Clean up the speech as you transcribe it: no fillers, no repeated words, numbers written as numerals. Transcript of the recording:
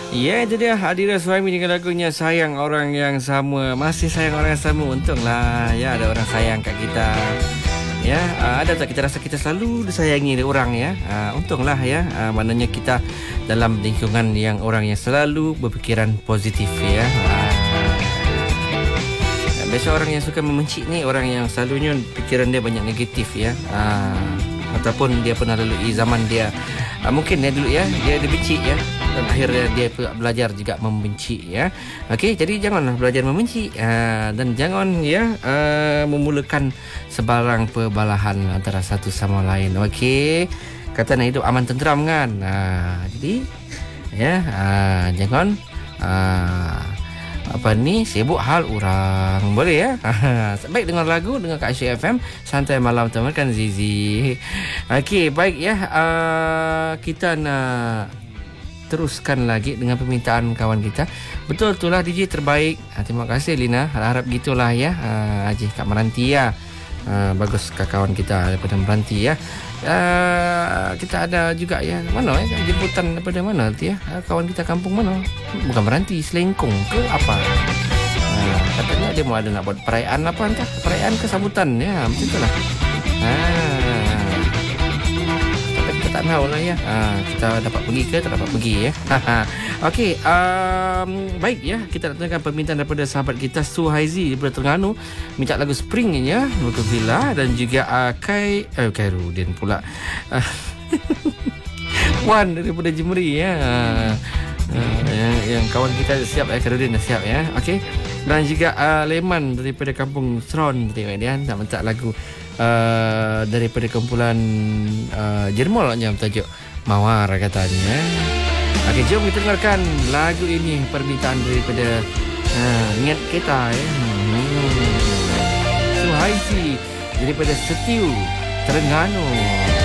Ya, itu dia Adira Suhaimi dengan lagunya Sayang Orang Yang Sama. Masih sayang orang yang sama. Untunglah ya ada orang sayang kat kita. Ya, ada tak kita rasa kita selalu disayangi oleh orang ya. Untunglah ya. Maknanya kita dalam lingkungan yang orang yang selalu berfikiran positif ya. Biasa orang yang suka membenci ni orang yang selalunya fikiran dia banyak negatif ya. Ataupun dia pernah lalui zaman dia mungkin ya dulu ya dia dibenci ya, dan akhirnya dia belajar juga membenci ya. Okey, jadi janganlah belajar membenci dan jangan ya memulakan sebarang perbalahan antara satu sama lain. Okey, kata nak hidup aman tenteram kan. Jadi ya jangan sibuk hal orang. Boleh ya. Baik, dengar lagu dengan Kak Aisyah FM Santai Malam temankan Zizi. Okey, baik ya. Kita nak teruskan lagi dengan permintaan kawan kita. Betul itulah DJ terbaik. Terima kasih Lina. Harap gitulah ya. Haji Kak Meranti ya. Bagus kawan kita daripada Meranti ya. Kita ada juga ya, mana jemputan daripada mana tu ya, kawan kita kampung mana, bukan Meranti, Selengkong ke apa, katanya dia mau ada nak buat perayaan apa entah, perayaan kesambutan ya, macam itulah. Tapi kita tak tahu lah ya, kita dapat pergi ke tak dapat pergi ya. Okey, baik ya, kita datangkan permintaan daripada sahabat kita Suhaizi daripada Terengganu, minta lagu Spring ya, Luka Villa, dan juga Khairudin pula. Wan daripada Jemeri ya. Yang kawan kita siap ya, Khairudin dah siap ya. Okey. Dan juga Leman daripada kampung Sron, tengok dia nak minta lagu daripada kumpulan Jermol nya bertajuk Mawar katanya. Okey, jom kita dengarkan lagu ini, permintaan daripada ingat kita ya. Suhaisi daripada Setiu Terengganu.